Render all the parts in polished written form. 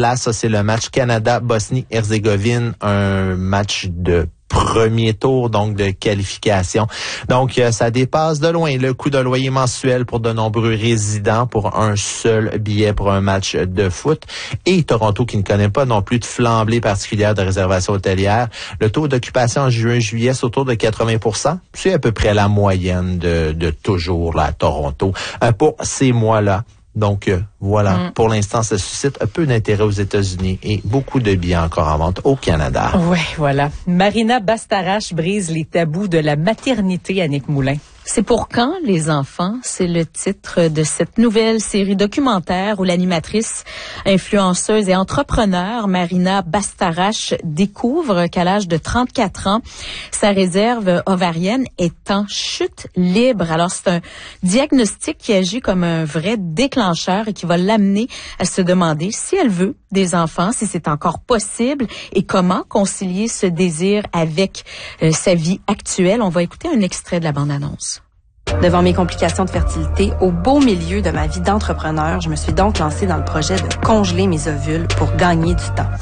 place. Ça, c'est le match Canada-Bosnie-Herzégovine, un match de premier tour, donc de qualification. Donc, ça dépasse de loin le coût de loyer mensuel pour de nombreux résidents pour un seul billet pour un match de foot. Et Toronto, qui ne connaît pas non plus de flambée particulière de réservation hôtelière, le taux d'occupation en juin-juillet, c'est autour de 80%. C'est à peu près la moyenne de toujours là, à Toronto pour ces mois-là. Donc, voilà. Pour l'instant, ça suscite un peu d'intérêt aux États-Unis et beaucoup de billets encore en vente au Canada. Oui, voilà. Marina Bastarache brise les tabous de la maternité, Annick Moulin. C'est pour quand les enfants? C'est le titre de cette nouvelle série documentaire où l'animatrice, influenceuse et entrepreneur Marina Bastarache découvre qu'à l'âge de 34 ans, sa réserve ovarienne est en chute libre. Alors, c'est un diagnostic qui agit comme un vrai déclencheur et qui va l'amener à se demander si elle veut des enfants, si c'est encore possible et comment concilier ce désir avec sa vie actuelle. On va écouter un extrait de la bande-annonce. Devant mes complications de fertilité, au beau milieu de ma vie d'entrepreneur, je me suis donc lancée dans le projet de congeler mes ovules pour gagner du temps.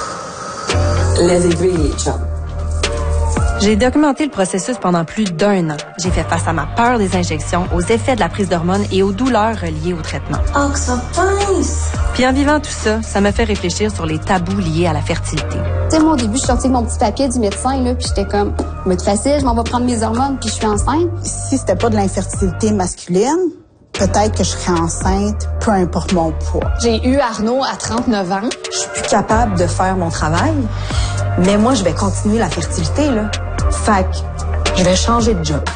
Let it be, chum. J'ai documenté le processus pendant plus d'1 an. J'ai fait face à ma peur des injections, aux effets de la prise d'hormones et aux douleurs reliées au traitement. Oh, que ça pince! Puis en vivant tout ça, ça me fait réfléchir sur les tabous liés à la fertilité. Tu sais, moi, au début, je suis sortie avec mon petit papier du médecin, là, puis j'étais comme, va être facile, je m'en vais prendre mes hormones, puis je suis enceinte. Si c'était pas de l'infertilité masculine, peut-être que je serais enceinte, peu importe mon poids. J'ai eu Arnaud à 39 ans. Je suis plus capable de faire mon travail, mais moi, je vais continuer la fertilité, là. Fait que je vais changer de job.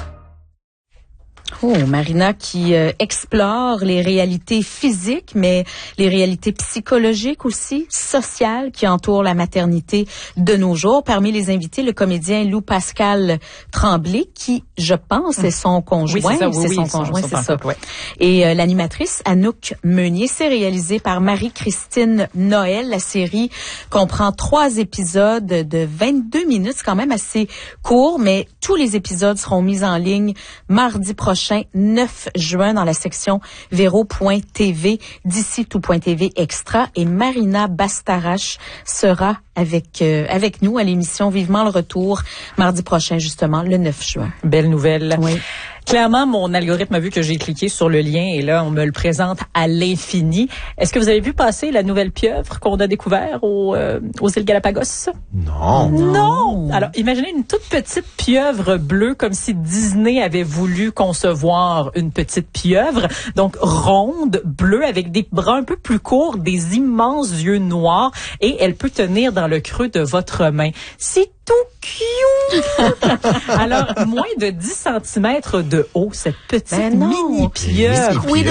Oh, Marina qui explore les réalités physiques, mais les réalités psychologiques aussi, sociales qui entourent la maternité de nos jours. Parmi les invités, le comédien Lou Pascal Tremblay, qui, je pense, est son conjoint. Oui, c'est ça. C'est son conjoint, c'est ça. Ouais. Et l'animatrice Anouk Meunier, c'est réalisé par Marie-Christine Noël. La série comprend 3 épisodes de 22 minutes. C'est quand même assez court, mais tous les épisodes seront mis en ligne mardi prochain, 9 juin, dans la section Vero.tv, d'ici tout.tv extra. Et Marina Bastarache sera avec nous à l'émission Vivement le retour, mardi prochain, justement, le 9 juin. Belle nouvelle. Oui. Clairement, mon algorithme a vu que j'ai cliqué sur le lien et là, on me le présente à l'infini. Est-ce que vous avez vu passer la nouvelle pieuvre qu'on a découvert aux îles Galapagos? Non! Alors, imaginez une toute petite pieuvre bleue, comme si Disney avait voulu concevoir une petite pieuvre. Donc, ronde, bleue, avec des bras un peu plus courts, des immenses yeux noirs, et elle peut tenir dans le creux de votre main. C'est tout cute! Alors, moins de 10 cm de haut, cette petite mini-pieuvre. Oui,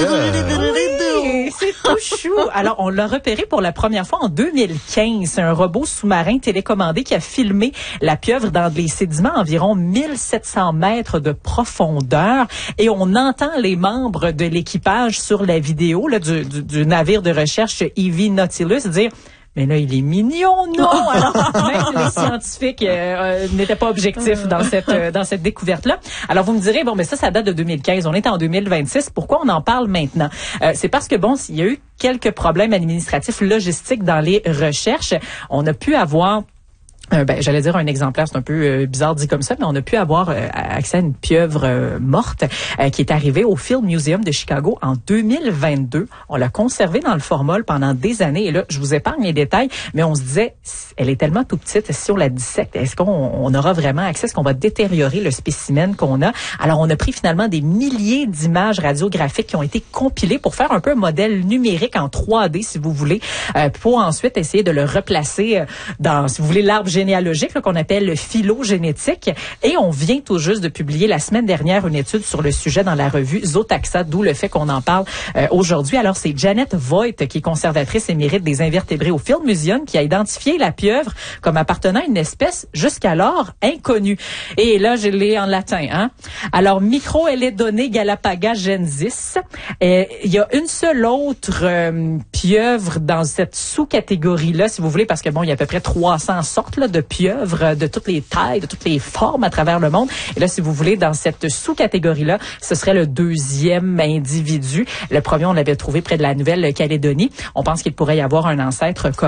c'est tout chou. Alors, on l'a repéré pour la première fois en 2015. C'est un robot sous-marin télécommandé qui a filmé la pieuvre dans des sédiments à environ 1700 mètres de profondeur. Et on entend les membres de l'équipage sur la vidéo là, du navire de recherche EV Nautilus dire: mais là, il est mignon, non? Alors, même les scientifiques n'étaient pas objectifs dans cette découverte-là. Alors, vous me direz, bon, mais ça date de 2015. On est en 2026. Pourquoi on en parle maintenant? C'est parce que, bon, il y a eu quelques problèmes administratifs, logistiques dans les recherches. On a pu avoir j'allais dire un exemplaire, c'est un peu bizarre dit comme ça, mais on a pu avoir accès à une pieuvre morte qui est arrivée au Field Museum de Chicago en 2022. On l'a conservée dans le formol pendant des années et là, je vous épargne les détails, mais on se disait, elle est tellement tout petite, si on la dissecte, est-ce qu'on aura vraiment accès, est-ce qu'on va détériorer le spécimen qu'on a? Alors, on a pris finalement des milliers d'images radiographiques qui ont été compilées pour faire un peu un modèle numérique en 3D, si vous voulez, pour ensuite essayer de le replacer dans, si vous voulez, l'arbre généalogique là, qu'on appelle le phylogénétique. Et on vient tout juste de publier la semaine dernière une étude sur le sujet dans la revue Zootaxa, d'où le fait qu'on en parle aujourd'hui. Alors, c'est Janet Voigt, qui est conservatrice émérite des invertébrés au Field Museum, qui a identifié la pieuvre comme appartenant à une espèce jusqu'alors inconnue. Et là, je l'ai en latin. Hein? Alors, Microeledone galapagagensis. Il y a une seule autre pieuvre dans cette sous-catégorie-là, si vous voulez, parce que bon, il y a à peu près 300 sortes là, de pieuvres de toutes les tailles, de toutes les formes à travers le monde. Et là, si vous voulez, dans cette sous-catégorie-là, ce serait le deuxième individu. Le premier, on l'avait trouvé près de la Nouvelle-Calédonie. On pense qu'il pourrait y avoir un ancêtre commun.